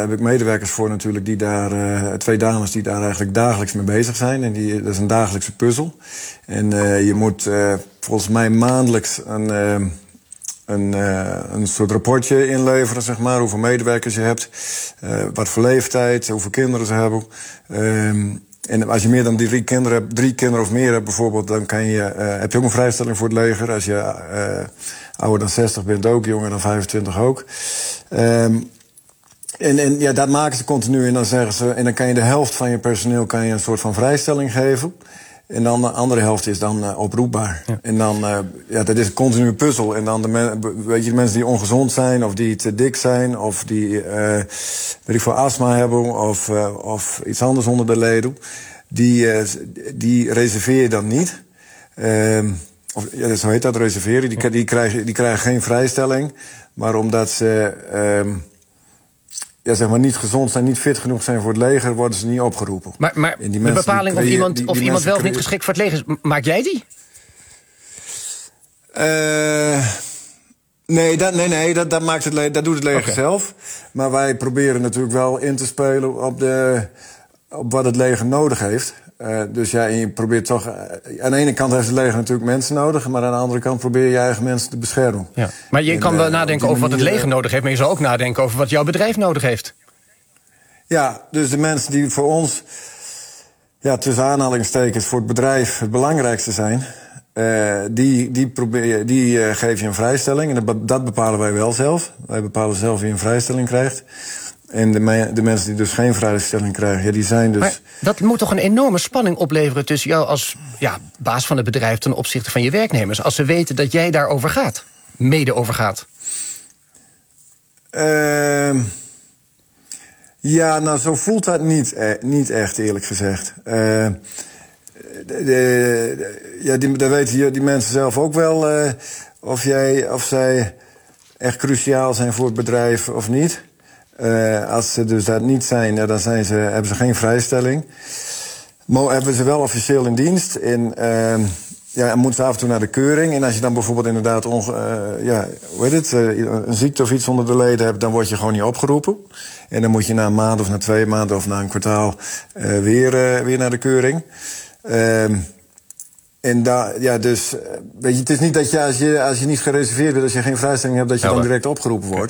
heb ik medewerkers voor natuurlijk, die daar, 2 dames die daar eigenlijk dagelijks mee bezig zijn. En dat is een dagelijkse puzzel. En je moet volgens mij maandelijks een soort rapportje inleveren, zeg maar, hoeveel medewerkers je hebt, wat voor leeftijd, hoeveel kinderen ze hebben. En als je meer dan 3 kinderen of meer hebt bijvoorbeeld, dan heb je ook een vrijstelling voor het leger. Als je ouder dan 60 bent ook, jonger dan 25 ook. En dat maken ze continu en dan zeggen ze, en dan kan je de helft van je personeel een soort van vrijstelling geven. En dan de andere helft is dan oproepbaar. Ja. En dan, dat is een continue puzzel. En dan de mensen die ongezond zijn, of die te dik zijn, of die voor astma hebben, of iets anders onder de leden, die reserveer je dan niet. Zo heet dat, reserveren. Die krijgen geen vrijstelling. Maar omdat ze zeg maar niet gezond zijn, niet fit genoeg zijn voor het leger, worden ze niet opgeroepen. Maar de bepaling of iemand wel of niet geschikt voor het leger is, maak jij die? Nee, dat maakt dat doet het leger zelf. Maar wij proberen natuurlijk wel in te spelen op wat het leger nodig heeft. Dus ja, en je probeert toch. Aan de ene kant heeft het leger natuurlijk mensen nodig, maar aan de andere kant probeer je eigen mensen te beschermen. Ja. Maar je kan wel nadenken over wat het leger nodig heeft, maar je zou ook nadenken over wat jouw bedrijf nodig heeft. Ja, dus de mensen die voor ons, tussen aanhalingstekens, voor het bedrijf het belangrijkste zijn, die geef je een vrijstelling. En dat bepalen wij wel zelf. Wij bepalen zelf wie een vrijstelling krijgt. En de mensen die dus geen vrijstelling krijgen, die zijn dus. Maar dat moet toch een enorme spanning opleveren tussen jou als baas van het bedrijf ten opzichte van je werknemers, als ze weten dat jij daarover gaat, mede over gaat? Ja, nou, zo voelt dat niet echt, eerlijk gezegd. Daar weten die mensen zelf ook wel of zij echt cruciaal zijn voor het bedrijf of niet. Als ze dus dat niet zijn, dan hebben ze geen vrijstelling. Maar hebben ze wel officieel in dienst. En moeten ze af en toe naar de keuring. En als je dan bijvoorbeeld inderdaad een ziekte of iets onder de leden hebt, dan word je gewoon niet opgeroepen. En dan moet je na een maand of na 2 maanden of na een kwartaal weer naar de keuring. Dus weet je, het is niet dat je als je niet gereserveerd bent, als je geen vrijstelling hebt, dat je dan direct opgeroepen wordt.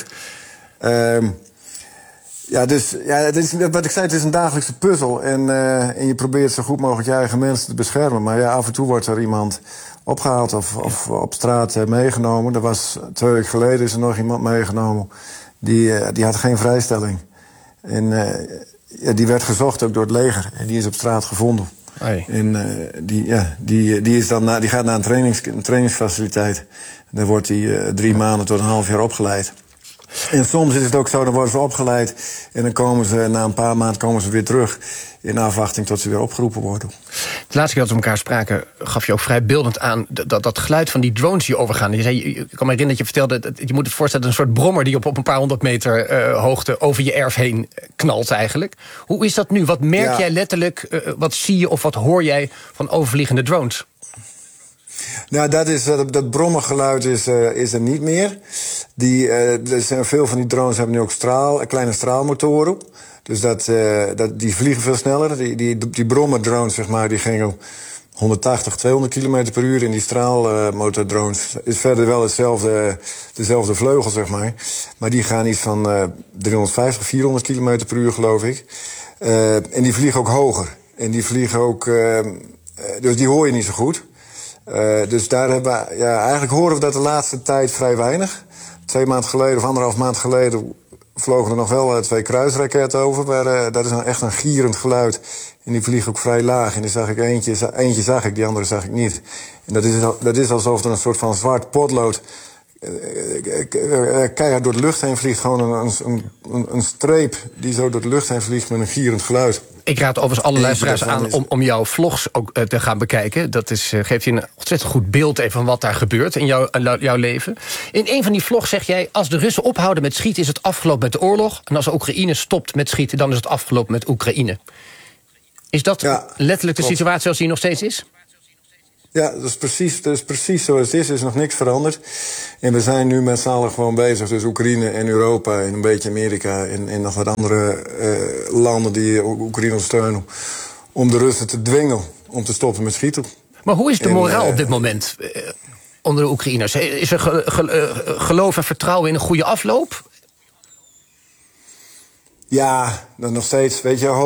Het is, wat ik zei, het is een dagelijkse puzzel. En je probeert zo goed mogelijk je eigen mensen te beschermen. Maar af en toe wordt er iemand opgehaald of op straat meegenomen. Er was 2 weken geleden is er nog iemand meegenomen. Die had geen vrijstelling. En die werd gezocht ook door het leger. En die is op straat gevonden. Hey. En die gaat naar een trainingsfaciliteit. En daar wordt hij 3 maanden tot een half jaar opgeleid. En soms is het ook zo, dan worden ze opgeleid en dan komen ze na een paar maanden weer terug in afwachting tot ze weer opgeroepen worden. De laatste keer dat we elkaar spraken gaf je ook vrij beeldend aan dat geluid van die drones die overgaan. Je kan me herinneren dat je vertelde, je moet het voorstellen, een soort brommer die op een paar 100 meter hoogte over je erf heen knalt eigenlijk. Hoe is dat nu? Wat merk jij letterlijk, wat zie je of wat hoor jij van overvliegende drones? Nou, dat brommengeluid is er niet meer. Veel van die drones hebben nu ook kleine straalmotoren. Dus die vliegen veel sneller. Die brommerdrones, zeg maar, die gingen 180, 200 km per uur. En die straalmotordrones is verder wel dezelfde vleugel, zeg maar. Maar die gaan iets van 350, 400 km per uur, geloof ik. En die vliegen ook hoger. En die vliegen ook. Dus die hoor je niet zo goed. Dus daar hebben we, eigenlijk horen we dat de laatste tijd vrij weinig. 2 maanden geleden of 1,5 maand geleden vlogen er nog wel 2 kruisraketten over. Maar dat is nou echt een gierend geluid. En die vliegen ook vrij laag. En die zag ik eentje zag ik, die andere zag ik niet. En dat is alsof er een soort van zwart potlood keihard door de lucht heen vliegt. Gewoon een streep die zo door de lucht heen vliegt met een gierend geluid. Ik raad overigens alle luisteraars aan om jouw vlogs ook te gaan bekijken. Dat geeft je een ontzettend goed beeld even van wat daar gebeurt in jouw leven. In een van die vlogs zeg jij, als de Russen ophouden met schieten is het afgelopen met de oorlog. En als Oekraïne stopt met schieten, dan is het afgelopen met Oekraïne. Is dat letterlijk de situatie zoals die nog steeds is? Ja, dat is precies zoals het is. Er is nog niks veranderd. En we zijn nu met z'n allen gewoon bezig. Dus Oekraïne en Europa en een beetje Amerika en nog wat andere landen die Oekraïne ondersteunen, om de Russen te dwingen om te stoppen met schieten. Maar hoe is de moraal op dit moment onder de Oekraïners? Is er geloof en vertrouwen in een goede afloop? Ja, nog steeds. Weet je,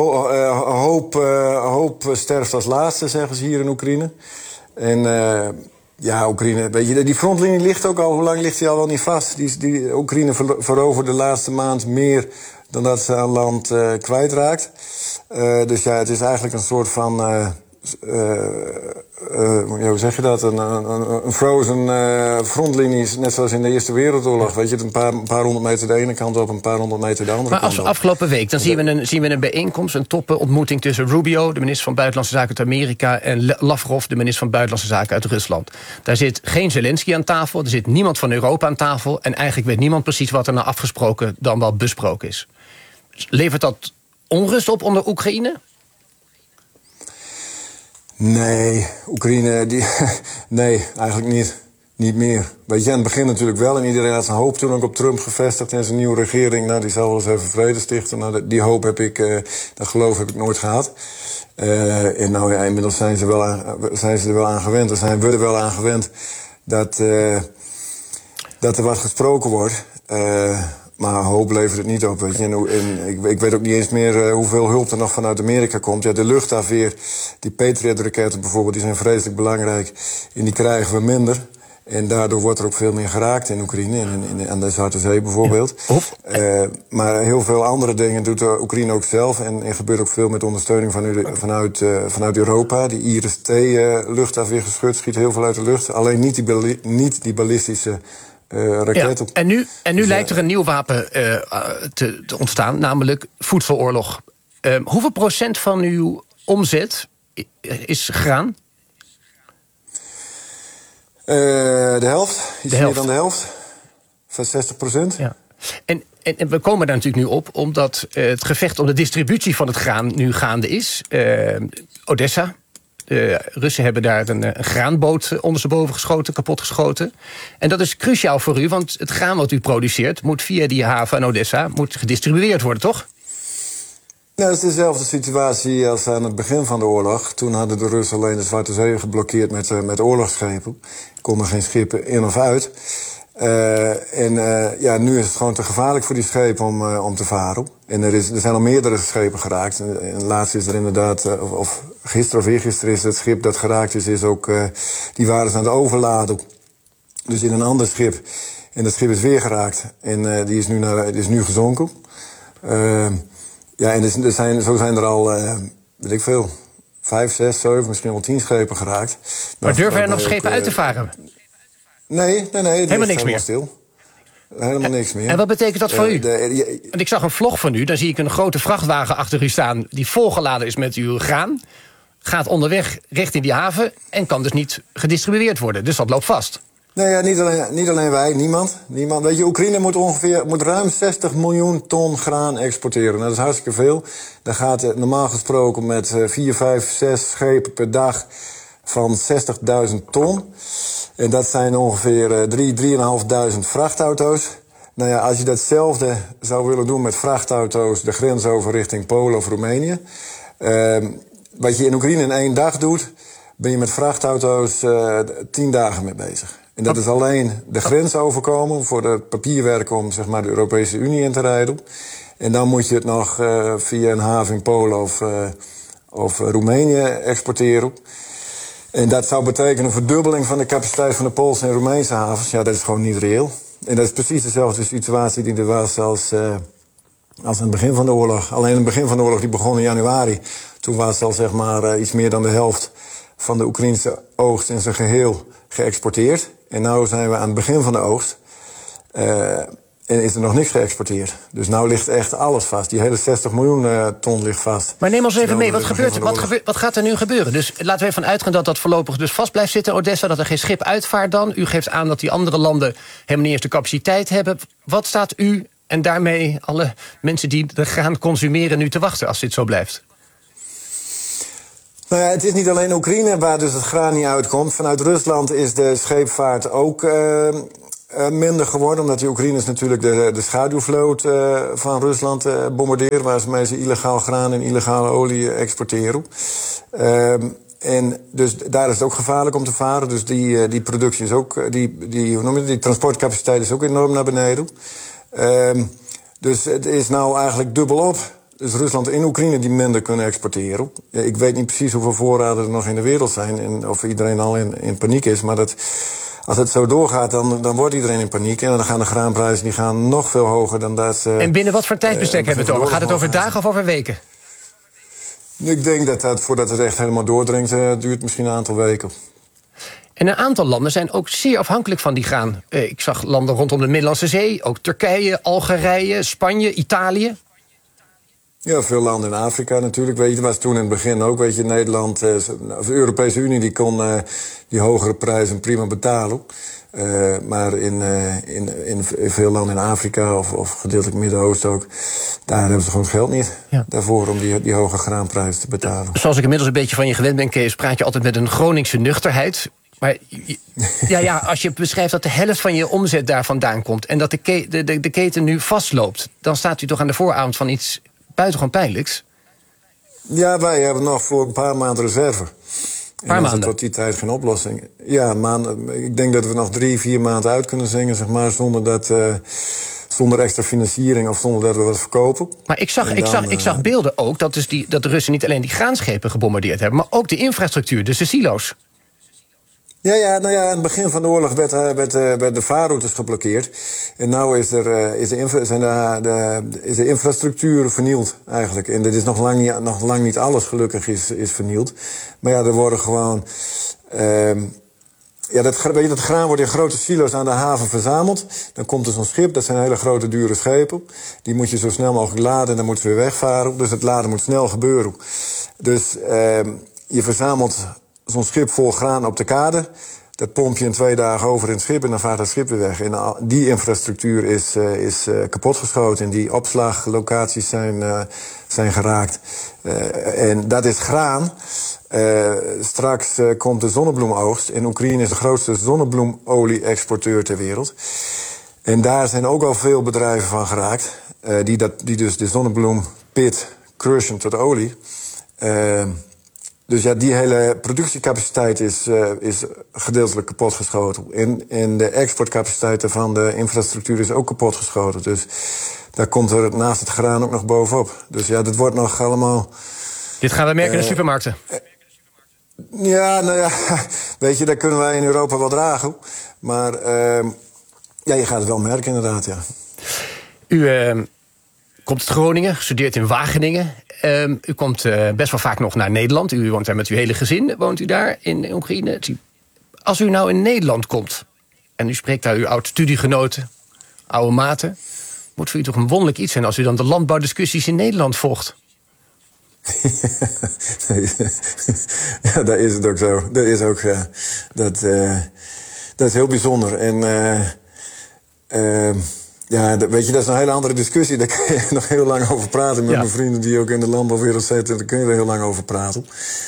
hoop sterft als laatste, zeggen ze hier in Oekraïne. En ja, Oekraïne, weet je, die frontlinie ligt ook al, hoe lang ligt die al wel niet vast? Die Oekraïne veroverde de laatste maand meer dan dat ze een land kwijtraakt. Dus ja, het is eigenlijk een soort van hoe zeg je dat? Een frozen frontlinie, net zoals in de Eerste Wereldoorlog. Weet je, een paar honderd meter de ene kant op, een paar honderd meter de andere kant op. Maar afgelopen week, dan zien we een bijeenkomst, een topontmoeting tussen Rubio, de minister van Buitenlandse Zaken uit Amerika, en Lavrov, de minister van Buitenlandse Zaken uit Rusland. Daar zit geen Zelensky aan tafel, er zit niemand van Europa aan tafel, en eigenlijk weet niemand precies wat er nou afgesproken dan wel besproken is. Levert dat onrust op onder Oekraïne? Nee, Oekraïne, nee, eigenlijk niet. Niet meer. Weet je, aan het begin natuurlijk wel. En iedereen had zijn hoop toen ook op Trump gevestigd en zijn nieuwe regering. Nou, die zal wel eens even vrede stichten. Nou, die hoop heb ik, dat geloof heb ik nooit gehad. En nou ja, inmiddels zijn ze er wel aan gewend. We er wel aan gewend dat er wat gesproken wordt. Maar hoop levert het niet op. Weet je. En ik weet ook niet eens meer hoeveel hulp er nog vanuit Amerika komt. Ja, de luchtafweer, die Patriot-raketten bijvoorbeeld, die zijn vreselijk belangrijk. En die krijgen we minder. En daardoor wordt er ook veel meer geraakt in Oekraïne. En aan de Zwarte Zee bijvoorbeeld. Ja. Maar heel veel andere dingen doet de Oekraïne ook zelf. En gebeurt ook veel met ondersteuning vanuit Europa. Die IRIS-T luchtafweergeschut schiet heel veel uit de lucht. Alleen niet die ballistische raketten. Ja, en nu lijkt er een nieuw wapen te ontstaan, namelijk voedseloorlog. Hoeveel procent van uw omzet is graan? De helft. Iets meer dan de helft. Van 60%. Ja. En we komen daar natuurlijk nu op, omdat het gevecht om de distributie van het graan nu gaande is. Odessa. De Russen hebben daar een graanboot ondersteboven geschoten, kapot geschoten. En dat is cruciaal voor u, want het graan wat u produceert moet via die haven in Odessa gedistribueerd worden, toch? Nou, het is dezelfde situatie als aan het begin van de oorlog. Toen hadden de Russen alleen de Zwarte Zee geblokkeerd met oorlogsschepen. Konden geen schepen in of uit. Ja, nu is het gewoon te gevaarlijk voor die schepen om te varen. En er zijn al meerdere schepen geraakt. En laatst is er inderdaad, of gisteren of eergisteren is het schip dat geraakt is ook, die waren ze aan het overladen. Dus in een ander schip. En dat schip is weer geraakt. En die is nu gezonken. Ja, en zo zijn er al, weet ik veel, 5, 6, 7, misschien wel 10 schepen geraakt. Maar durven er nog schepen uit te varen? Nee. Helemaal niks meer? Stil. Helemaal niks meer. En wat betekent dat voor u? Want ik zag een vlog van u, dan zie ik een grote vrachtwagen achter u staan die volgeladen is met uw graan. Gaat onderweg richting die haven en kan dus niet gedistribueerd worden. Dus dat loopt vast. Nee, ja, niet alleen wij, niemand. Weet je, Oekraïne moet ruim 60 miljoen ton graan exporteren. Nou, dat is hartstikke veel. Dan gaat het normaal gesproken met 4, 5, 6 schepen per dag van 60.000 ton. En dat zijn ongeveer 3.500 vrachtauto's. Nou ja, als je datzelfde zou willen doen met vrachtauto's de grens over richting Polen of Roemenië. Wat je in Oekraïne in 1 dag doet, ben je met vrachtauto's 10 dagen mee bezig. En dat is alleen de grens overkomen voor het papierwerk om zeg maar de Europese Unie in te rijden. En dan moet je het nog via een haven in Polen of Roemenië exporteren. En dat zou betekenen een verdubbeling van de capaciteit van de Poolse en Roemeense havens. Ja, dat is gewoon niet reëel. En dat is precies dezelfde situatie die er was als aan het begin van de oorlog. Alleen het begin van de oorlog die begon in januari. Toen was al zeg maar iets meer dan de helft van de Oekraïnse oogst in zijn geheel geëxporteerd. En nu zijn we aan het begin van de oogst. En is er nog niks geëxporteerd. Dus nu ligt echt alles vast. Die hele 60 miljoen ton ligt vast. Maar neem ons even mee, wat gaat er nu gebeuren? Dus laten we even uitgaan dat voorlopig dus vast blijft zitten in Odessa, dat er geen schip uitvaart dan. U geeft aan dat die andere landen helemaal niet eens de capaciteit hebben. Wat staat u en daarmee alle mensen die er gaan consumeren nu te wachten als dit zo blijft? Nou ja, het is niet alleen Oekraïne waar dus het graan niet uitkomt. Vanuit Rusland is de scheepvaart ook minder geworden. Omdat de Oekraïners natuurlijk de schaduwvloot van Rusland bombarderen. Waar ze meestal illegaal graan en illegale olie exporteren. En dus daar is het ook gevaarlijk om te varen. Dus die productie is ook, die transportcapaciteit is ook enorm naar beneden. Dus het is nou eigenlijk dubbelop. Dus Rusland en Oekraïne die minder kunnen exporteren. Ja, ik weet niet precies hoeveel voorraden er nog in de wereld zijn. En of iedereen al in paniek is. Maar als het zo doorgaat, dan wordt iedereen in paniek. En dan gaan de graanprijzen die gaan nog veel hoger dan dat. En binnen wat voor tijdsbestek hebben we het over? Gaat het over dagen of over weken? Ik denk dat voordat het echt helemaal doordringt, duurt misschien een aantal weken. En een aantal landen zijn ook zeer afhankelijk van die graan. Ik zag landen rondom de Middellandse Zee, ook Turkije, Algerije, Spanje, Italië. Ja, veel landen in Afrika natuurlijk. Weet je, dat was toen in het begin ook. Weet je, Nederland, of de Europese Unie, die kon die hogere prijzen prima betalen. Maar in veel landen in Afrika of gedeeltelijk Midden-Oosten ook, daar hebben ze gewoon geld niet daarvoor om die hoge graanprijzen te betalen. Zoals ik inmiddels een beetje van je gewend ben, Kees, praat je altijd met een Groningse nuchterheid. Maar als je beschrijft dat de helft van je omzet daar vandaan komt en dat de keten nu vastloopt, dan staat u toch aan de vooravond van iets buitengewoon pijnlijks? Ja, wij hebben nog voor een paar maanden reserve. Een paar maanden? Tot die tijd geen oplossing. Ja, ik denk dat we nog 3-4 maanden uit kunnen zingen, zeg maar, zonder extra financiering of zonder dat we wat verkopen. Maar ik zag beelden ook dat de Russen niet alleen die graanschepen gebombardeerd hebben, maar ook de infrastructuur, dus de silo's. Ja, aan het begin van de oorlog werd de vaarroutes geblokkeerd. En nu is de infrastructuur vernield eigenlijk. En dit is nog lang niet alles gelukkig is vernield. Maar ja, er worden gewoon dat graan wordt in grote silo's aan de haven verzameld. Dan komt er zo'n schip, dat zijn hele grote dure schepen. Die moet je zo snel mogelijk laden en dan moet weer wegvaren. Dus het laden moet snel gebeuren. Dus je verzamelt zo'n schip vol graan op de kade. Dat pomp je in 2 dagen over in het schip en dan vaart het schip weer weg. En die infrastructuur is kapotgeschoten. En die opslaglocaties zijn geraakt. En dat is graan. Straks komt de zonnebloemoogst. En Oekraïne is de grootste zonnebloemolie-exporteur ter wereld. En daar zijn ook al veel bedrijven van geraakt. Die dus de zonnebloempit crushen tot olie. Dus ja, die hele productiecapaciteit is gedeeltelijk kapotgeschoten. En de exportcapaciteit van de infrastructuur is ook kapotgeschoten. Dus daar komt er naast het graan ook nog bovenop. Dus ja, dat wordt nog allemaal. Dit gaan we merken in de supermarkten. Weet je, dat kunnen wij in Europa wel dragen. Maar je gaat het wel merken inderdaad, ja. U komt uit Groningen, studeert in Wageningen. U komt best wel vaak nog naar Nederland. U woont daar met uw hele gezin, woont u daar in Oekraïne. Als u nou in Nederland komt en u spreekt daar uw oud-studiegenoten, oude maten, moet voor u toch een wonderlijk iets zijn als u dan de landbouwdiscussies in Nederland volgt? Ja, dat is het ook zo. Dat is ook, dat is heel bijzonder. En weet je, dat is een hele andere discussie. Daar kan je nog heel lang over praten met mijn vrienden die ook in de landbouwwereld zitten. Daar kun je er heel lang over praten.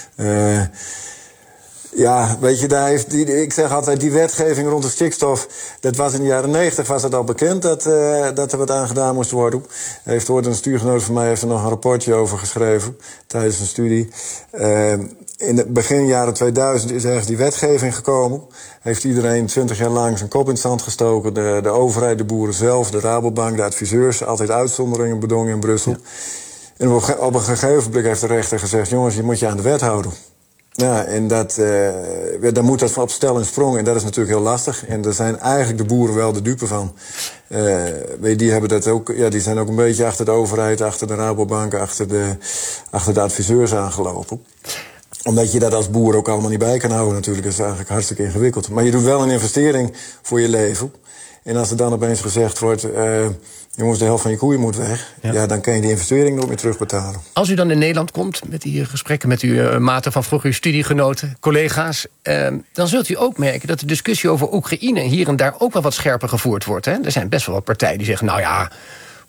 Weet je, ik zeg altijd, die wetgeving rond de stikstof, dat was in de jaren 90 was het al bekend dat er wat aan gedaan moest worden. Een stuurgenoot van mij heeft er nog een rapportje over geschreven tijdens een studie. In het begin jaren 2000 is ergens die wetgeving gekomen. Heeft iedereen 20 jaar lang zijn kop in het zand gestoken. De overheid, de boeren zelf, de Rabobank, de adviseurs, altijd uitzonderingen bedongen in Brussel. Ja. En op een gegeven moment heeft de rechter gezegd, jongens, je moet je aan de wet houden. Ja, en dan moet dat op stel en sprong. En dat is natuurlijk heel lastig. En daar zijn eigenlijk de boeren wel de dupe van. Die hebben dat ook. Ja, die zijn ook een beetje achter de overheid, achter de Rabobank, achter de adviseurs aangelopen. Omdat je dat als boer ook allemaal niet bij kan houden natuurlijk. Dat is eigenlijk hartstikke ingewikkeld. Maar je doet wel een investering voor je leven. En als er dan opeens gezegd wordt, jongens, de helft van je koeien moet weg. Ja, dan kan je die investering nooit meer terugbetalen. Als u dan in Nederland komt met die gesprekken met uw maten van vroeger, uw studiegenoten, collega's, dan zult u ook merken dat de discussie over Oekraïne hier en daar ook wel wat scherper gevoerd wordt. Hè? Er zijn best wel wat partijen die zeggen, nou ja,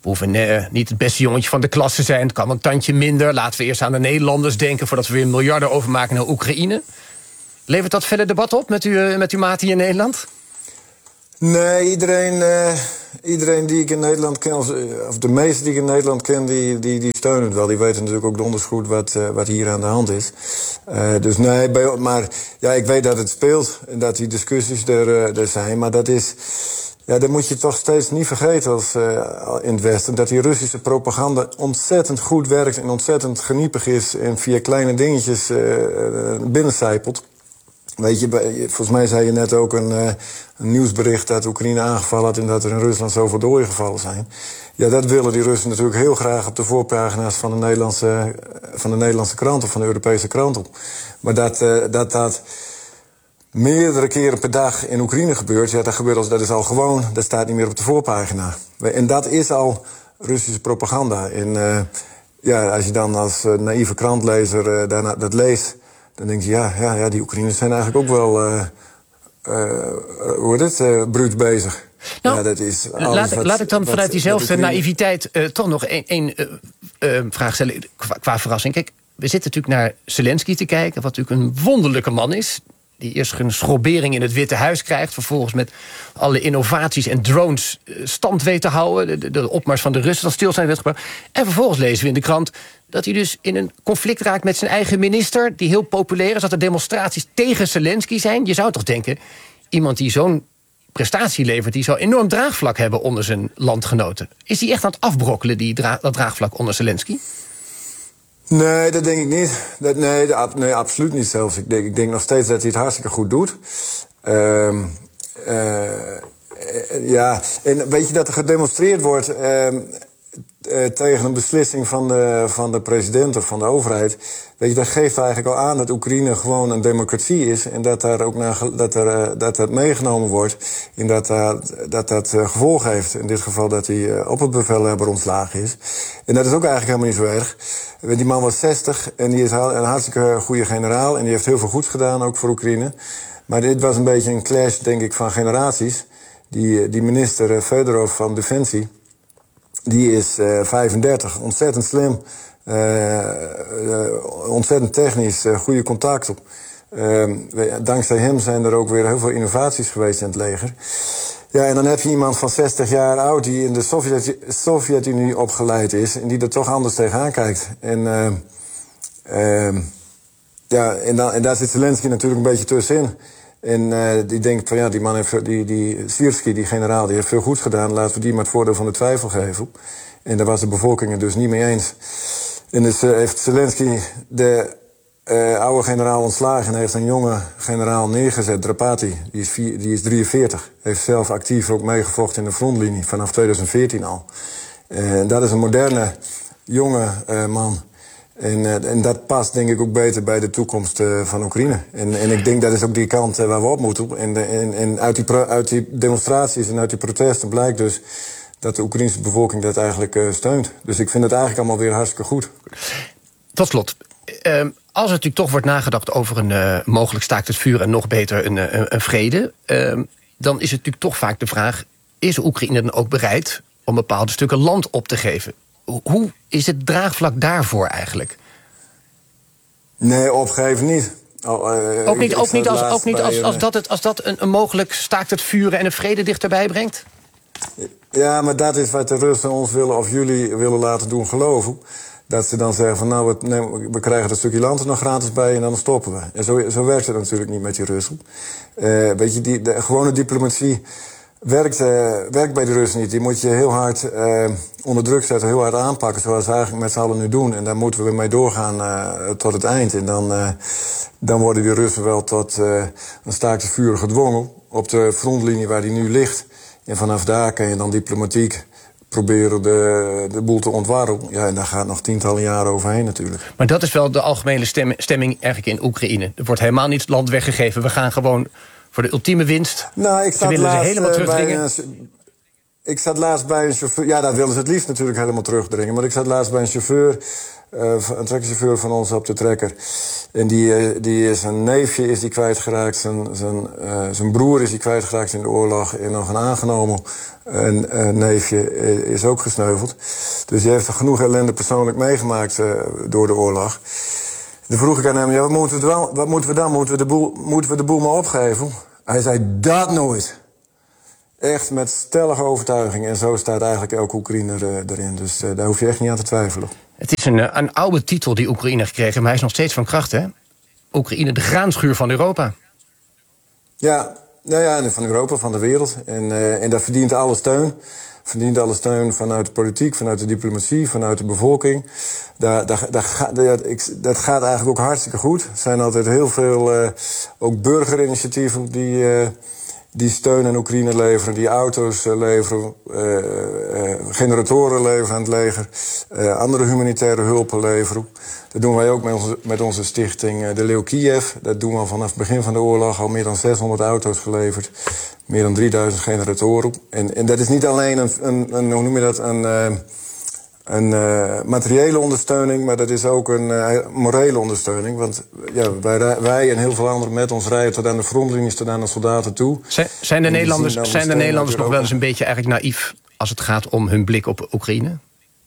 We hoeven niet het beste jongetje van de klas te zijn. Het kan een tandje minder. Laten we eerst aan de Nederlanders denken voordat we weer miljarden overmaken naar Oekraïne. Levert dat verder debat op met uw maat hier in Nederland? Nee, iedereen die ik in Nederland ken, of de meeste die ik in Nederland ken, die steunen het wel. Die weten natuurlijk ook donders goed wat hier aan de hand is. Dus nee, maar ja, ik weet dat het speelt en dat die discussies er zijn. Maar dat is, ja, dat moet je toch steeds niet vergeten als in het Westen. Dat die Russische propaganda ontzettend goed werkt en ontzettend geniepig is en via kleine dingetjes binnencijpelt. Weet je, volgens mij zei je net ook een nieuwsbericht dat Oekraïne aangevallen had en dat er in Rusland zoveel doden gevallen zijn. Ja, dat willen die Russen natuurlijk heel graag op de voorpagina's van de Nederlandse krant of van de Europese krant op. Maar dat meerdere keren per dag in Oekraïne gebeurt, ja, dat is al gewoon, dat staat niet meer op de voorpagina. En dat is al Russische propaganda. En ja, als je dan als naïeve krantlezer dat leest, dan denk je, ja, die Oekraïners zijn eigenlijk ook wel bruut bezig. Nou, ja, dat is laat ik dan vanuit diezelfde naïviteit toch nog één vraag stellen qua verrassing. Kijk, we zitten natuurlijk naar Zelensky te kijken, wat natuurlijk een wonderlijke man is. Die eerst een schrobbering in het Witte Huis krijgt, vervolgens met alle innovaties en drones stand weet te houden. De opmars van de Russen dan stil zijn werd gebracht. En vervolgens lezen we in de krant dat hij dus in een conflict raakt met zijn eigen minister, die heel populair is, dat er demonstraties tegen Zelensky zijn. Je zou toch denken, iemand die zo'n prestatie levert, die zou enorm draagvlak hebben onder zijn landgenoten. Is hij echt aan het afbrokkelen, dat draagvlak onder Zelensky? Nee, dat denk ik niet. Nee, absoluut niet zelfs. Ik denk nog steeds dat hij het hartstikke goed doet. Ja, en weet je dat er gedemonstreerd wordt tegen een beslissing van de president of van de overheid. Weet je, dat geeft eigenlijk al aan dat Oekraïne gewoon een democratie is en dat daar ook dat meegenomen wordt en dat gevolg heeft. In dit geval dat hij op het bevelhebber ontslagen is. En dat is ook eigenlijk helemaal niet zo erg. Die man was 60 en die is een hartstikke goede generaal en die heeft heel veel goeds gedaan ook voor Oekraïne. Maar dit was een beetje een clash, denk ik, van generaties. Die minister Fedorov van Defensie, die is 35, ontzettend slim, ontzettend technisch, goede contacten. Dankzij hem zijn er ook weer heel veel innovaties geweest in het leger. Ja, en dan heb je iemand van 60 jaar oud die in de Sovjet-Unie opgeleid is en die er toch anders tegenaan kijkt. En daar zit Zelensky natuurlijk een beetje tussenin. En die denkt van ja, die man heeft, die Siersky, die generaal, die heeft veel goeds gedaan. Laten we die maar het voordeel van de twijfel geven. En daar was de bevolking het dus niet mee eens. En dus heeft Zelensky de oude generaal ontslagen en heeft een jonge generaal neergezet, Drapati. Die is 43. Heeft zelf actief ook meegevochten in de frontlinie vanaf 2014 al. En dat is een moderne, jonge man. En dat past denk ik ook beter bij de toekomst van Oekraïne. En ik denk dat is ook die kant waar we op moeten. En uit die demonstraties en uit die protesten blijkt dus dat de Oekraïnse bevolking dat eigenlijk steunt. Dus ik vind het eigenlijk allemaal weer hartstikke goed. Tot slot, als er natuurlijk toch wordt nagedacht over een mogelijk staakt het vuur en nog beter een vrede, dan is het natuurlijk toch vaak de vraag, is Oekraïne dan ook bereid om bepaalde stukken land op te geven? Hoe is het draagvlak daarvoor eigenlijk? Nee, opgeven niet. Als dat een mogelijk staakt het vuren en een vrede dichterbij brengt? Ja, maar dat is wat de Russen ons willen of jullie willen laten doen geloven. Dat ze dan zeggen van nou, we krijgen dat stukje land er nog gratis bij en dan stoppen we. En zo werkt het natuurlijk niet met die Russen. Weet je, de gewone diplomatie werkt bij de Russen niet. Die moet je heel hard onder druk zetten, heel hard aanpakken, zoals we eigenlijk met z'n allen nu doen. En daar moeten we mee doorgaan tot het eind. En dan worden die Russen wel tot een staakt het vuur gedwongen op de frontlinie waar die nu ligt. En vanaf daar kan je dan diplomatiek proberen de boel te ontwarren. Ja, en daar gaat nog tientallen jaren overheen natuurlijk. Maar dat is wel de algemene stemming eigenlijk in Oekraïne. Er wordt helemaal niet het land weggegeven. We gaan gewoon voor de ultieme winst. Nou, ze willen ze helemaal terugdringen. Ik zat laatst bij een chauffeur. Ja, dat willen ze het liefst natuurlijk helemaal terugdringen. Maar ik zat laatst bij een chauffeur een trekkerchauffeur van ons op de trekker. En die is een neefje is die kwijtgeraakt. Zijn broer is die kwijtgeraakt in de oorlog. En nog een aangenomen neefje is ook gesneuveld. Dus die heeft er genoeg ellende persoonlijk meegemaakt door de oorlog. Toen vroeg ik aan hem, ja, wat moeten we dan? Moeten we de boel maar opgeven? Hij zei, dat nooit. Echt met stellige overtuiging. En zo staat eigenlijk elke Oekraïner erin. Dus daar hoef je echt niet aan te twijfelen. Het is een oude titel die Oekraïne gekregen, maar hij is nog steeds van kracht, hè? Oekraïne, de graanschuur van Europa. Ja, van Europa, van de wereld. En dat verdient alle steun. Verdient alle steun vanuit de politiek, vanuit de diplomatie, vanuit de bevolking. Dat gaat eigenlijk ook hartstikke goed. Er zijn altijd heel veel ook burgerinitiatieven die steun aan Oekraïne leveren, die auto's leveren, generatoren leveren aan het leger, andere humanitaire hulpen leveren. Dat doen wij ook met onze stichting De Leeuw Kiev. Dat doen we al vanaf het begin van de oorlog, al meer dan 600 auto's geleverd. Meer dan 3000 generatoren. En dat is niet alleen een hoe noem je dat, een materiële ondersteuning, maar dat is ook een morele ondersteuning. Want ja, wij en heel veel anderen met ons rijden tot aan de frontlinies, tot aan de soldaten toe. Zijn de Nederlanders nog wel eens een beetje eigenlijk naïef als het gaat om hun blik op Oekraïne?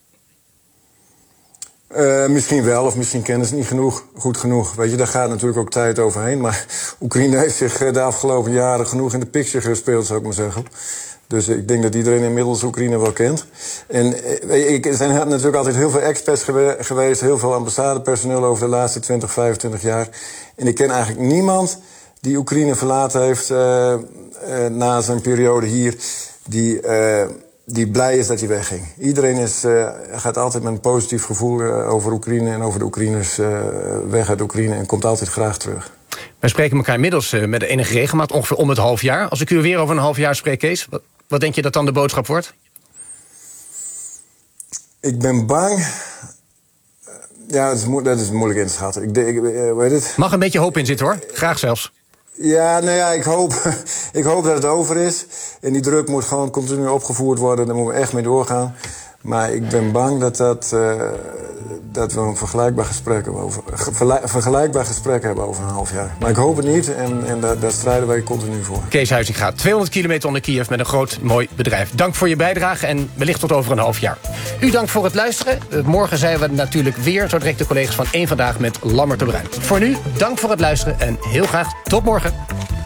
Misschien wel, of misschien kennen ze het niet goed genoeg. Weet je, daar gaat natuurlijk ook tijd overheen. Maar Oekraïne heeft zich de afgelopen jaren genoeg in de picture gespeeld, zou ik maar zeggen. Dus ik denk dat iedereen inmiddels Oekraïne wel kent. En er zijn natuurlijk altijd heel veel experts geweest, heel veel ambassadepersoneel over de laatste 20, 25 jaar. En ik ken eigenlijk niemand die Oekraïne verlaten heeft na zijn periode hier, die blij is dat hij wegging. Iedereen gaat altijd met een positief gevoel over Oekraïne en over de Oekraïners weg uit Oekraïne en komt altijd graag terug. Wij spreken elkaar inmiddels met enige regelmaat, ongeveer om het half jaar. Als ik u weer over een half jaar spreek, Kees, wat denk je dat dan de boodschap wordt? Ik ben bang. Ja, dat is moeilijk in te schatten. Weet het? Mag een beetje hoop in zitten, hoor. Graag zelfs. Ja, nou ja, ik hoop dat het over is. En die druk moet gewoon continu opgevoerd worden. Daar moeten we echt mee doorgaan. Maar ik ben bang dat we een vergelijkbaar gesprek hebben over een half jaar. Maar ik hoop het niet en daar strijden wij continu voor. Kees Huizinga, 200 kilometer onder Kiev met een groot, mooi bedrijf. Dank voor je bijdrage en wellicht tot over een half jaar. U dank voor het luisteren. Morgen zijn we natuurlijk weer, zo direct de collega's van Eén Vandaag met Lammert de Bruin. Voor nu, dank voor het luisteren en heel graag tot morgen.